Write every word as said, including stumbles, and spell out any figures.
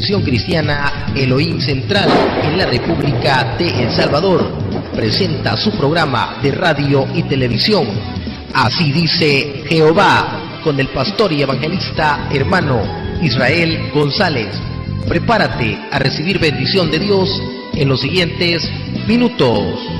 Misión Cristiana Elohim Central en la República de El Salvador presenta su programa de radio y televisión, Así dice Jehová, con el pastor y evangelista hermano Israel González. Prepárate a recibir bendición de Dios en los siguientes minutos.